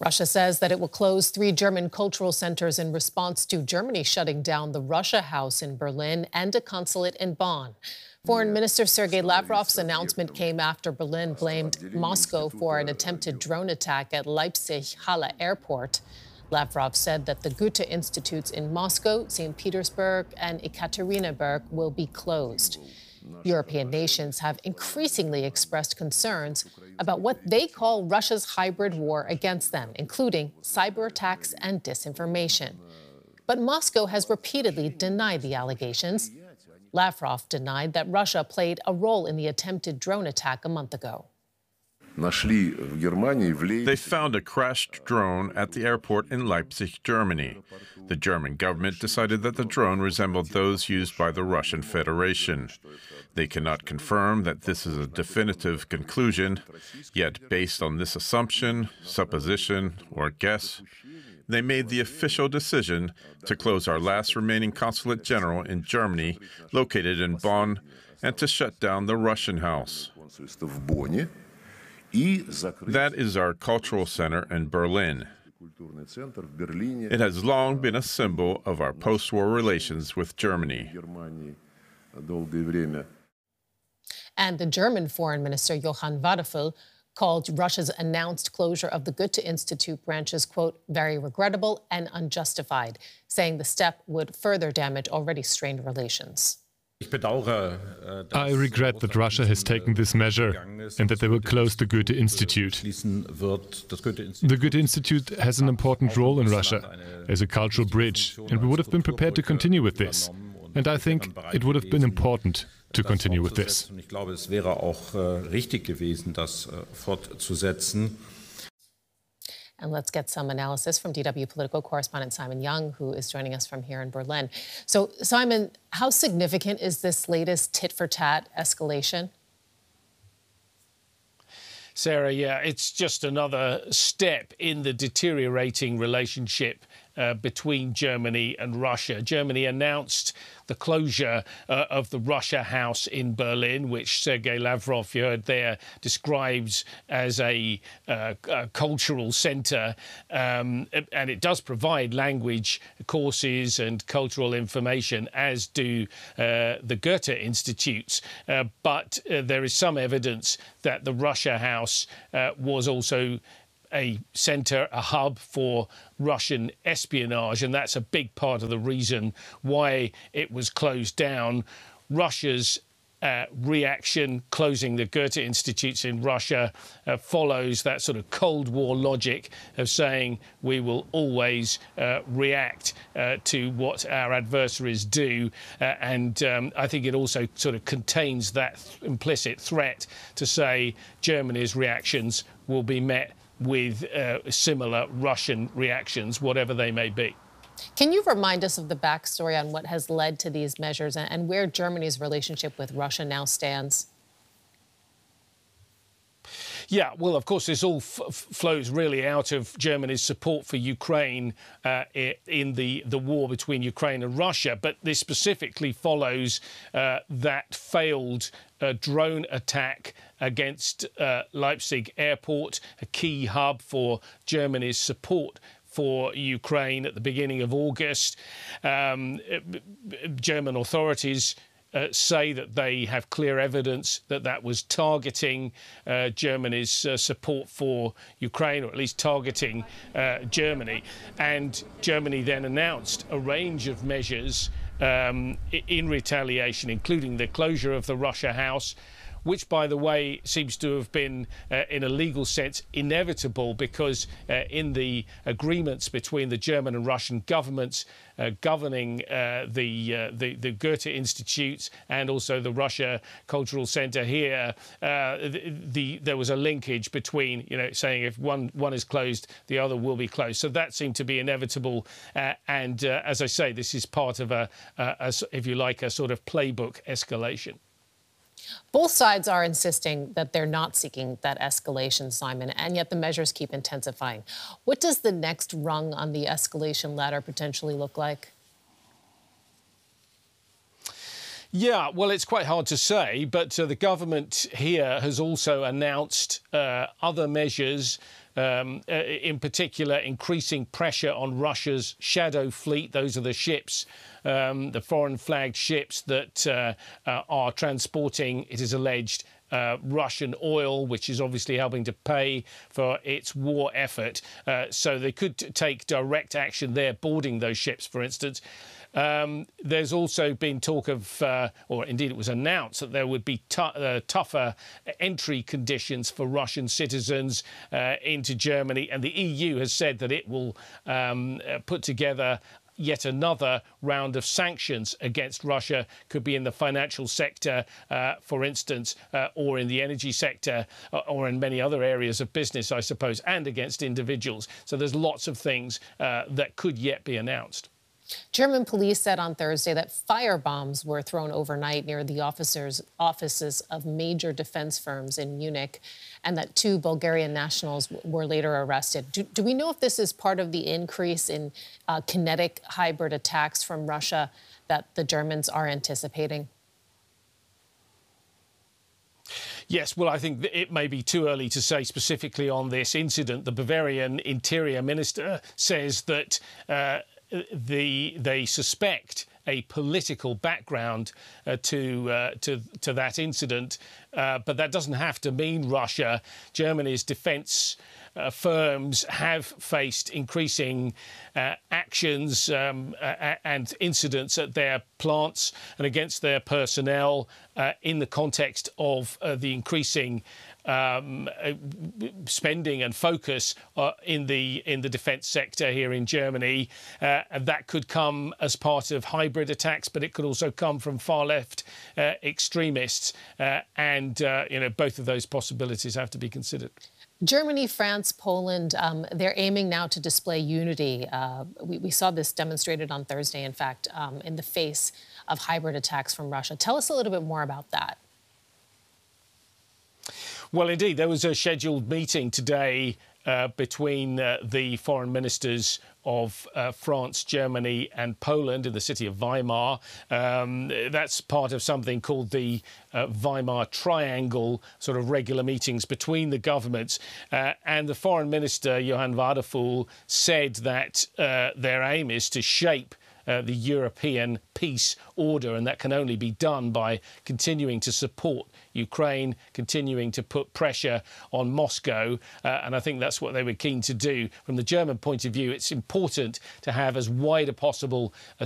Russia says that it will close 3 German cultural centers in response to Germany shutting down the Russia House in Berlin and a consulate in Bonn. Foreign Minister Sergei Lavrov's announcement came after Berlin blamed Moscow for an attempted drone attack at Leipzig-Halle Airport. Lavrov said that the Goethe Institutes in Moscow, St. Petersburg, and Ekaterinburg will be closed. European nations have increasingly expressed concerns about what they call Russia's hybrid war against them, including cyber attacks and disinformation. But Moscow has repeatedly denied the allegations. Lavrov denied that Russia played a role in the attempted drone attack a month ago. They found a crashed drone at the airport in Leipzig, Germany. The German government decided that the drone resembled those used by the Russian Federation. They cannot confirm that this is a definitive conclusion, yet based on this assumption, supposition, or guess, they made the official decision to close our last remaining consulate general in Germany, located in Bonn, and to shut down the Russian House. That is our cultural center in Berlin. It has long been a symbol of our post-war relations with Germany. And the German Foreign Minister Johann Wadephul called Russia's announced closure of the Goethe Institute branches, quote, very regrettable and unjustified, saying the step would further damage already strained relations. I regret that Russia has taken this measure and that they will close the Goethe Institute. The Goethe Institute has an important role in Russia as a cultural bridge, and we would have been prepared to continue with this. And I think it would have been important to continue with this. And let's get some analysis from DW political correspondent Simon Young, who is joining us from here in Berlin. So, Simon, how significant is this latest tit-for-tat escalation? Sarah, yeah, it's just another step in the deteriorating relationship between Germany and Russia. Germany announced the closure of the Russia House in Berlin, which Sergei Lavrov, you heard there, describes as a cultural centre. And it does provide language courses and cultural information, as do the Goethe Institutes. But there is some evidence that the Russia House was also a centre, a hub for Russian espionage, and that's a big part of the reason why it was closed down. Russia's reaction, closing the Goethe Institutes in Russia, follows that sort of Cold War logic of saying we will always react to what our adversaries do. And I think it also sort of contains that implicit threat to say Germany's reactions will be met with similar Russian reactions, whatever they may be. Can you remind us of the backstory on what has led to these measures and where Germany's relationship with Russia now stands? Yeah, well, of course, this all flows really out of Germany's support for Ukraine in the war between Ukraine and Russia. But this specifically follows that failed drone attack against Leipzig Airport, a key hub for Germany's support for Ukraine at the beginning of August. German authorities say that they have clear evidence that that was targeting Germany's support for Ukraine, or at least targeting Germany. And Germany then announced a range of measures in retaliation, including the closure of the Russia House, which, by the way, seems to have been, in a legal sense, inevitable, because in the agreements between the German and Russian governments governing the Goethe Institutes and also the Russia Cultural Centre here, there was a linkage between, saying if one is closed, the other will be closed. So that seemed to be inevitable. And as I say, this is part of if you like, a sort of playbook escalation. Both sides are insisting that they're not seeking that escalation, Simon, and yet the measures keep intensifying. What does the next rung on the escalation ladder potentially look like? Yeah, well, it's quite hard to say, but the government here has also announced other measures, in particular increasing pressure on Russia's shadow fleet. Those are the ships, the foreign flagged ships that are transporting, it is alleged, Russian oil, which is obviously helping to pay for its war effort. So they could take direct action there, boarding those ships, for instance. There's also been talk of, or indeed it was announced, that there would be tougher entry conditions for Russian citizens into Germany. And the EU has said that it will put together yet another round of sanctions against Russia. Could be in the financial sector, for instance, or in the energy sector, or in many other areas of business, I suppose, and against individuals. So there's lots of things that could yet be announced. German police said on Thursday that firebombs were thrown overnight near the offices of major defense firms in Munich, and that 2 Bulgarian nationals were later arrested. Do we know if this is part of the increase in kinetic hybrid attacks from Russia that the Germans are anticipating? Yes, well, I think it may be too early to say specifically on this incident. The Bavarian Interior Minister says that they suspect a political background to that incident, but that doesn't have to mean Russia. Germany's defence firms have faced increasing actions and incidents at their plants and against their personnel in the context of the increasing spending and focus in the defence sector here in Germany. And that could come as part of hybrid attacks, but it could also come from far left extremists. And both of those possibilities have to be considered. Germany, France, Poland, they're aiming now to display unity. We saw this demonstrated on Thursday, in fact, in the face of hybrid attacks from Russia. Tell us a little bit more about that. Well, indeed, there was a scheduled meeting today between the foreign ministers of France, Germany and Poland in the city of Weimar. That's part of something called the Weimar Triangle, sort of regular meetings between the governments. And the foreign minister, Johann Wadephul, said that their aim is to shape the European peace order, and that can only be done by continuing to support Ukraine, continuing to put pressure on Moscow, and I think that's what they were keen to do. From the German point of view, it's important to have as wide a possible